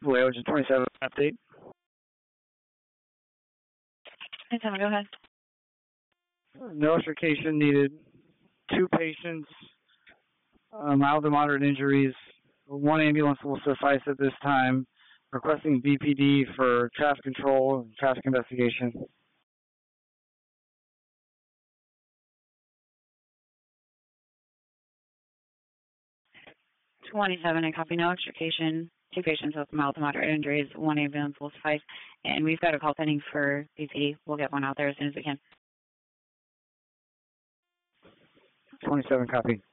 Blue Ocean 27 update. 27, go ahead. No extrication needed. 2 patients, mild to moderate injuries. 1 ambulance will suffice at this time. Requesting BPD for traffic control and traffic investigation. 27, I copy. No extrication. 2 patients with mild to moderate injuries. 1 ambulance will suffice. And we've got a call pending for BPD. We'll get one out there as soon as we can. 27, copy.